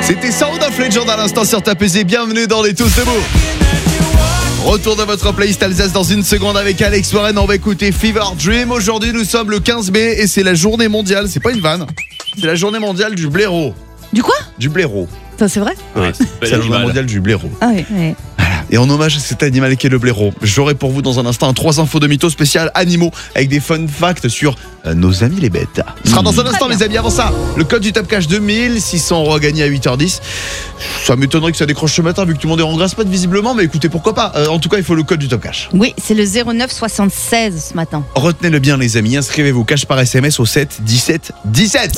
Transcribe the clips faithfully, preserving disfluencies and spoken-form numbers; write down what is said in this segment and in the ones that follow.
C'était Sound of Legend à l'instant sur T A P Z. Bienvenue dans les Tous Debout. Retour de votre playlist Alsace dans une seconde avec Alex Warren. On va écouter Fever Dream. Aujourd'hui, nous sommes le quinze mai et c'est la journée mondiale. C'est pas une vanne. C'est la journée mondiale du blaireau. Du quoi ? Du blaireau. Ça, c'est vrai ? Oui, c'est la journée mondiale du blaireau. Ah oui, oui. Voilà. Et en hommage à cet animal qu'est le blaireau, j'aurai pour vous dans un instant un trois infos de mythos spécial animaux avec des fun facts sur euh, nos amis les bêtes. Ce sera dans un instant, les amis. Avant ça, le code du Top Cash deux mille six cents euros à gagner à huit heures dix. Ça m'étonnerait que ça décroche ce matin vu que tout le monde est en grasse mat visiblement, mais écoutez, pourquoi pas. Euh, en tout cas, il faut le code du Top Cash. Oui, c'est le zéro neuf soixante-seize ce matin. Retenez-le bien, les amis. Inscrivez-vous cash par S M S au sept dix-sept dix-sept.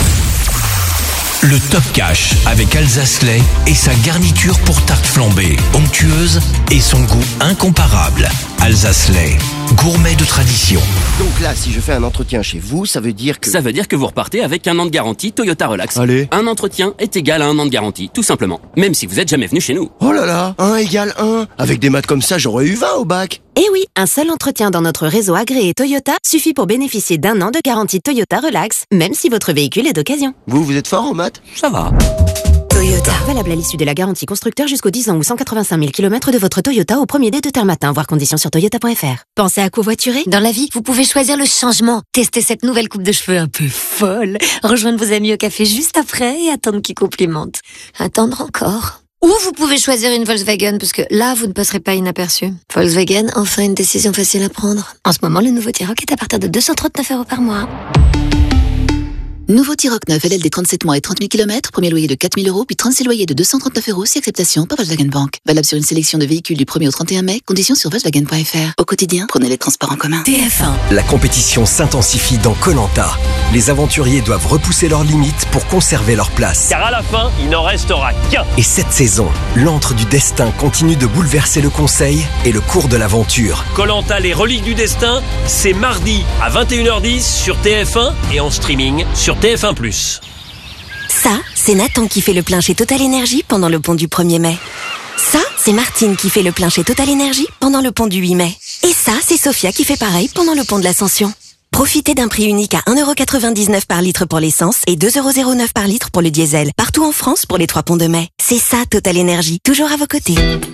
Le Top Cash avec Alsace Lait et sa garniture pour tarte flambée, onctueuse et son goût incomparable. Alsace Lait, gourmet de tradition. Donc là, si je fais un entretien chez vous, ça veut dire que... Ça veut dire que vous repartez avec un an de garantie Toyota Relax. Allez. Un entretien est égal à un an de garantie, tout simplement. Même si vous êtes jamais venu chez nous. Oh là là, un égale un. Avec des maths comme ça, j'aurais eu vingt au bac. Eh oui, un seul entretien dans notre réseau agréé Toyota suffit pour bénéficier d'un an de garantie Toyota Relax, même si votre véhicule est d'occasion. Vous, vous êtes fort en maths ? Ça va. Toyota. Valable à l'issue de la garantie constructeur jusqu'aux dix ans ou cent quatre-vingt-cinq mille kilomètres de votre Toyota au premier dé de terme matin, voir conditions sur toyota point f r. Pensez à covoiturer ? Dans la vie, vous pouvez choisir le changement. Testez cette nouvelle coupe de cheveux un peu folle. Rejoindre vos amis au café juste après et attendre qu'ils complimentent. Attendre encore. Ou vous pouvez choisir une Volkswagen, parce que là, vous ne passerez pas inaperçu. Volkswagen, enfin une décision facile à prendre. En ce moment, le nouveau T-Roc est à partir de deux cent trente-neuf euros par mois. Nouveau T-Roc neuf L L D trente-sept mois et trente mille kilomètres, premier loyer de quatre mille euros, puis trente-six loyers de deux cent trente-neuf euros, si acceptation par Volkswagen Bank. Valable sur une sélection de véhicules du premier au trente et un mai, conditions sur volkswagen point f r. Au quotidien, prenez les transports en commun. T F un. La compétition s'intensifie dans Koh Lanta. Les aventuriers doivent repousser leurs limites pour conserver leur place. Car à la fin, il n'en restera qu'un. Et cette saison, l'antre du destin continue de bouleverser le conseil et le cours de l'aventure. Koh Lanta, les reliques du destin, c'est mardi à vingt et une heures dix sur T F un et en streaming sur T F un plus. Ça, c'est Nathan qui fait le plein chez Total Energy pendant le pont du premier mai. Ça, c'est Martine qui fait le plein chez Total Energy pendant le pont du huit mai. Et ça, c'est Sophia qui fait pareil pendant le pont de l'Ascension. Profitez d'un prix unique à un euro quatre-vingt-dix-neuf par litre pour l'essence et deux euros zéro neuf par litre pour le diesel. Partout en France pour les trois ponts de mai. C'est ça, Total Energy. Toujours à vos côtés.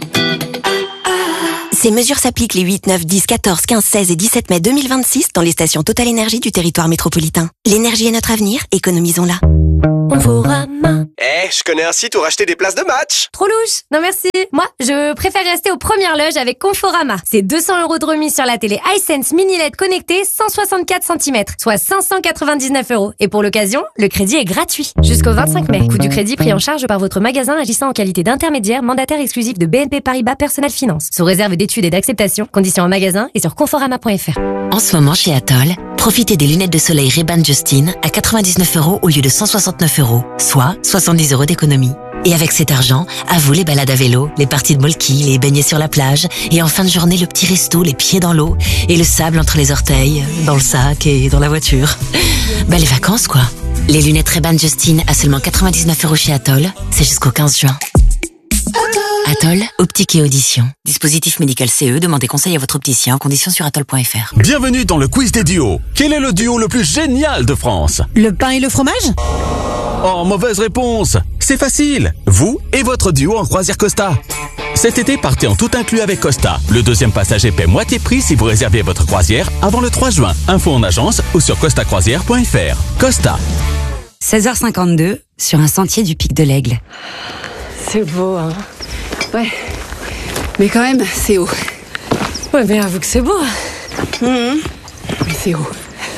Ces mesures s'appliquent les huit, neuf, dix, quatorze, quinze, seize et dix-sept mai deux mille vingt-six dans les stations Total Energy du territoire métropolitain. L'énergie est notre avenir, économisons-la. Conforama. Eh, je connais un site où racheter des places de match. Trop louche. Non merci. Moi, je préfère rester aux premières loges avec Conforama. C'est deux cents euros de remise sur la télé iSense Mini L E D connectée cent soixante-quatre centimètres, soit cinq cent quatre-vingt-dix-neuf euros. Et pour l'occasion, le crédit est gratuit. Jusqu'au vingt-cinq mai. Coût du crédit pris en charge par votre magasin agissant en qualité d'intermédiaire mandataire exclusif de B N P Paribas Personnel Finance. Sous réserve d'études et d'acceptation. Conditions en magasin et sur conforama point f r. En ce moment chez Atoll, profitez des lunettes de soleil Ray-Ban Justin à quatre-vingt-dix-neuf euros au lieu de cent soixante-neuf euros, soit soixante-dix euros d'économie. Et avec cet argent, à vous les balades à vélo, les parties de molki, les baignets sur la plage, et en fin de journée le petit resto, les pieds dans l'eau, et le sable entre les orteils, dans le sac et dans la voiture. Bah les vacances quoi. Les lunettes Ray-Ban Justin à seulement quatre-vingt-dix-neuf euros chez Atoll, c'est jusqu'au quinze juin. Atoll, optique et audition. Dispositif médical C E, demandez conseil à votre opticien, conditions sur atoll point f r. Bienvenue dans le quiz des duos. Quel est le duo le plus génial de France? Le pain et le fromage ? Oh, mauvaise réponse. C'est facile. Vous et votre duo en croisière Costa. Cet été, partez en tout inclus avec Costa. Le deuxième passager paie moitié prix si vous réservez votre croisière avant le trois juin. Info en agence ou sur costa croisière point f r. Costa. seize heures cinquante-deux, sur un sentier du Pic de l'Aigle. C'est beau, hein. Ouais. Mais quand même, c'est haut. Ouais, mais avoue que c'est beau. Mmh. Mais c'est haut.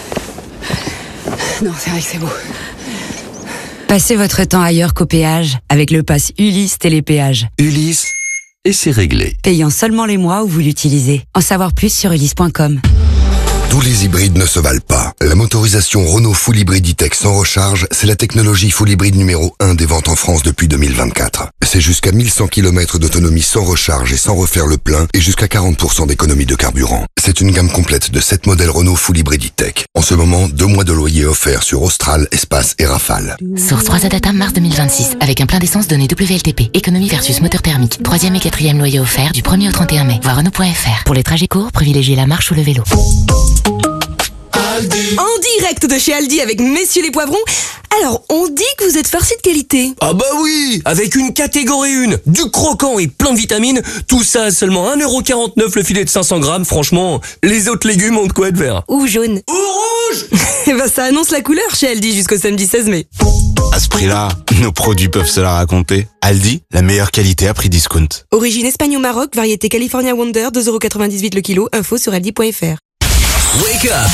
Non, c'est vrai que c'est beau. Passez votre temps ailleurs qu'au péage avec le pass Ulysse Télépéage. Ulysse, et c'est réglé. Payant seulement les mois où vous l'utilisez. En savoir plus sur ulysse point com. Tous les hybrides ne se valent pas. La motorisation Renault Full Hybrid E-Tech sans recharge, c'est la technologie Full Hybrid numéro un des ventes en France depuis deux mille vingt-quatre. C'est jusqu'à mille cent kilomètres d'autonomie sans recharge et sans refaire le plein et jusqu'à quarante pour cent d'économie de carburant. C'est une gamme complète de sept modèles Renault Full Hybrid E-Tech. En ce moment, deux mois de loyer offerts sur Austral, Espace et Rafale. Source trois A Data mars deux mille vingt-six, avec un plein d'essence donné W L T P. Économie versus moteur thermique. Troisième et quatrième loyer offert du premier au trente et un mai. Voir Renault point f r. Pour les trajets courts, privilégiez la marche ou le vélo. En direct de chez Aldi avec Messieurs les Poivrons. Alors, on dit que vous êtes farcis de qualité. Ah bah oui, avec une catégorie un, du croquant et plein de vitamines, tout ça à seulement un euro quarante-neuf le filet de cinq cents grammes. Franchement, les autres légumes ont de quoi être verts. Ou jaune. Ou rouge. Eh ben ça annonce la couleur chez Aldi jusqu'au samedi seize mai. À ce prix-là, nos produits peuvent se la raconter. Aldi, la meilleure qualité à prix discount. Origine Espagne au Maroc, variété California Wonder, deux euros quatre-vingt-dix-huit le kilo, info sur aldi point fr. Wake up.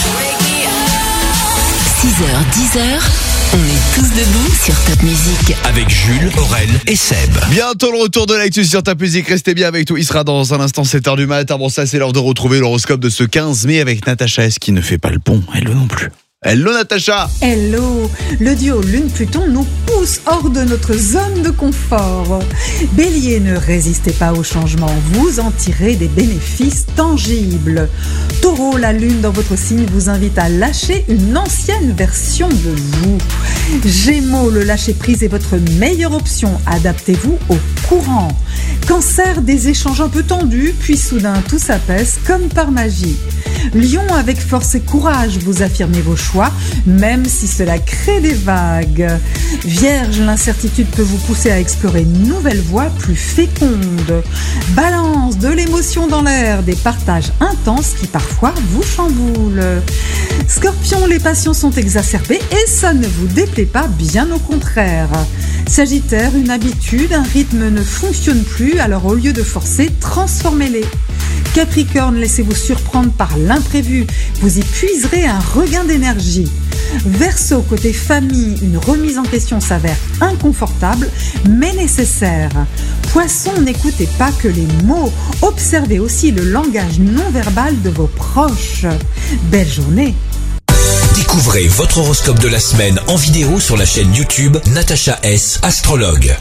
six heures, dix heures, on est tous debout sur Top Music. Avec Jules, Aurel et Seb. Bientôt le retour de l'actu sur Top Music. Restez bien avec tout. Il sera dans un instant sept heures du matin. Bon, ça, c'est l'heure de retrouver l'horoscope de ce quinze mai avec Natacha S qui ne fait pas le pont. Elle non plus. Hello Natacha. Hello. Le duo Lune-Pluton nous pousse hors de notre zone de confort. Bélier, ne résistez pas au changement, vous en tirez des bénéfices tangibles. Taureau, la lune dans votre signe vous invite à lâcher une ancienne version de vous. Gémeaux, le lâcher-prise est votre meilleure option, adaptez-vous au courant. Cancer, des échanges un peu tendus, puis soudain tout s'apaise comme par magie. Lion, avec force et courage, vous affirmez vos choix, même si cela crée des vagues. Vierge, l'incertitude peut vous pousser à explorer une nouvelle voie plus féconde. Balance, de l'émotion dans l'air, des partages intenses qui parfois vous chamboulent. Scorpion, les passions sont exacerbées et ça ne vous déplaît pas, bien au contraire. Sagittaire, une habitude, un rythme ne fonctionne plus, alors au lieu de forcer, transformez-les. Capricorne, laissez-vous surprendre par l'imprévu, vous y puiserez un regain d'énergie. Verseau, côté famille, une remise en question s'avère inconfortable mais nécessaire. Poisson, n'écoutez pas que les mots, observez aussi le langage non verbal de vos proches. Belle journée. Découvrez votre horoscope de la semaine en vidéo sur la chaîne YouTube Natacha S, astrologue.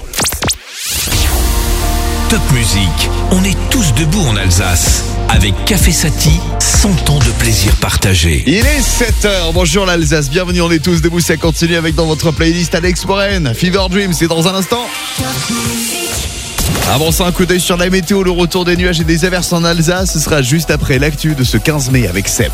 Top Music, on est tous debout en Alsace. Avec Café Sati, cent ans de plaisir partagé. Il est sept heures, bonjour l'Alsace, bienvenue, on est tous debout, ça continue avec dans votre playlist Alex Moren, Fever Dream, c'est dans un instant. Avant ça, un coup d'œil sur la météo, le retour des nuages et des averses en Alsace, ce sera juste après l'actu de ce quinze mai avec Seb.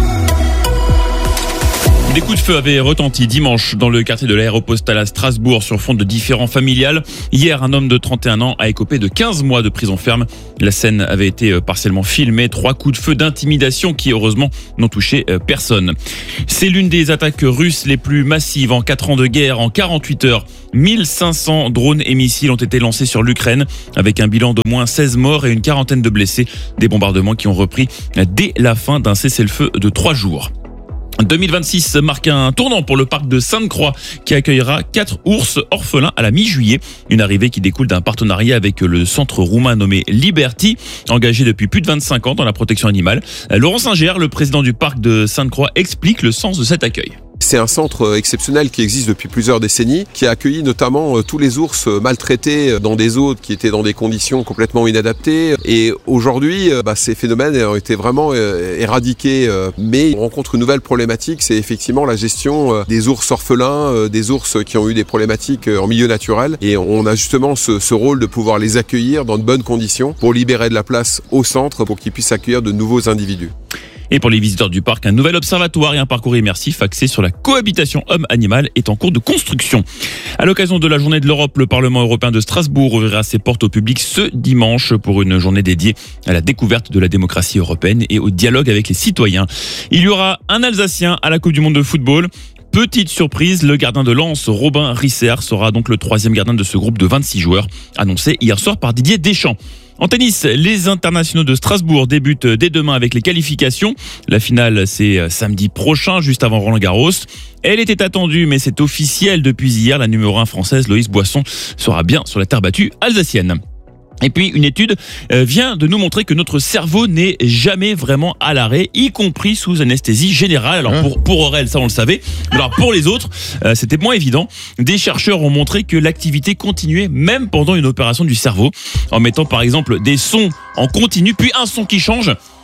Des coups de feu avaient retenti dimanche dans le quartier de l'Aéropostale à Strasbourg sur fond de différends familiales. Hier, un homme de trente et un ans a écopé de quinze mois de prison ferme. La scène avait été partiellement filmée. Trois coups de feu d'intimidation qui, heureusement, n'ont touché personne. C'est l'une des attaques russes les plus massives en quatre ans de guerre. En quarante-huit heures, mille cinq cents drones et missiles ont été lancés sur l'Ukraine avec un bilan d'au moins seize morts et une quarantaine de blessés. Des bombardements qui ont repris dès la fin d'un cessez-le-feu de trois jours. deux mille vingt-six marque un tournant pour le parc de Sainte-Croix qui accueillera quatre ours orphelins à la mi-juillet. Une arrivée qui découle d'un partenariat avec le centre roumain nommé Liberty, engagé depuis plus de vingt-cinq ans dans la protection animale. Laurent Singer, le président du parc de Sainte-Croix, explique le sens de cet accueil. C'est un centre exceptionnel qui existe depuis plusieurs décennies, qui a accueilli notamment tous les ours maltraités dans des zones qui étaient dans des conditions complètement inadaptées. Et aujourd'hui, bah, ces phénomènes ont été vraiment éradiqués. Mais on rencontre une nouvelle problématique, c'est effectivement la gestion des ours orphelins, des ours qui ont eu des problématiques en milieu naturel. Et on a justement ce, ce rôle de pouvoir les accueillir dans de bonnes conditions pour libérer de la place au centre pour qu'ils puissent accueillir de nouveaux individus. Et pour les visiteurs du parc, un nouvel observatoire et un parcours immersif axé sur la cohabitation homme-animal est en cours de construction. À l'occasion de la journée de l'Europe, le Parlement européen de Strasbourg ouvrira ses portes au public ce dimanche pour une journée dédiée à la découverte de la démocratie européenne et au dialogue avec les citoyens. Il y aura un Alsacien à la Coupe du Monde de football. Petite surprise, le gardien de Lens, Robin Risser, sera donc le troisième gardien de ce groupe de vingt-six joueurs, annoncé hier soir par Didier Deschamps. En tennis, les internationaux de Strasbourg débutent dès demain avec les qualifications. La finale, c'est samedi prochain, juste avant Roland-Garros. Elle était attendue, mais c'est officiel depuis hier. La numéro un française, Loïs Boisson, sera bien sur la terre battue alsacienne. Et puis, une étude vient de nous montrer que notre cerveau n'est jamais vraiment à l'arrêt, y compris sous anesthésie générale. Alors, pour, pour Aurel, ça on le savait. Alors, pour les autres, euh, c'était moins évident. Des chercheurs ont montré que l'activité continuait même pendant une opération du cerveau, en mettant par exemple des sons en continu, puis un son qui change.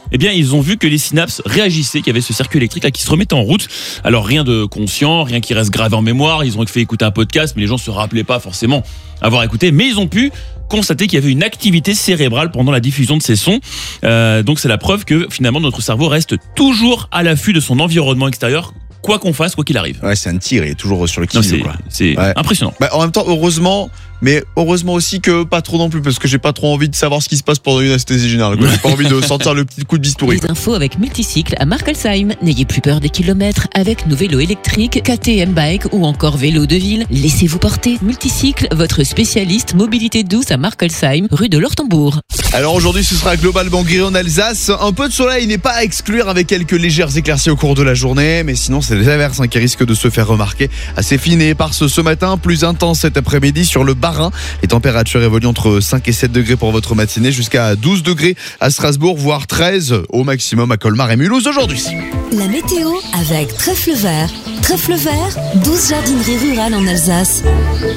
eh bien ils ont vu que les synapses réagissaient, qu'il y avait ce circuit électrique là qui se remettait en route. Alors rien de conscient, rien qui reste gravé en mémoire. Ils ont fait écouter un podcast, mais les gens se rappelaient pas forcément avoir écouté, mais ils ont pu constater qu'il y avait une activité cérébrale pendant la diffusion de ces sons. Euh, donc c'est la preuve que finalement notre cerveau reste toujours à l'affût de son environnement extérieur, quoi qu'on fasse, quoi qu'il arrive. Ouais, c'est un tir, il est toujours sur le Non, qui-vive, c'est, quoi. c'est Ouais. impressionnant. Bah, en même temps, heureusement, mais heureusement aussi que pas trop non plus, parce que j'ai pas trop envie de savoir ce qui se passe pendant une anesthésie générale, quoi. J'ai pas envie de sentir le petit coup de bistouri. Les infos avec Multicycle à Markelsheim. N'ayez plus peur des kilomètres avec nos vélos électriques, K T M Bike ou encore vélo de ville. Laissez-vous porter. Multicycle, votre spécialiste mobilité douce à Markelsheim, rue de l'Ortembourg. Alors aujourd'hui, ce sera globalement gris en Alsace. Un peu de soleil n'est pas à exclure avec quelques légères éclaircies au cours de la journée, mais sinon c'est des averses hein, qui risquent de se faire remarquer. Assez fines et éparses ce matin, plus intense cet après-midi sur le Bas-Rhin. Les températures évoluent entre cinq et sept degrés pour votre matinée, jusqu'à douze degrés à Strasbourg, voire treize au maximum à Colmar et Mulhouse aujourd'hui. La météo avec Trèfle Vert. Trèfle Vert, douze jardineries rurales en Alsace.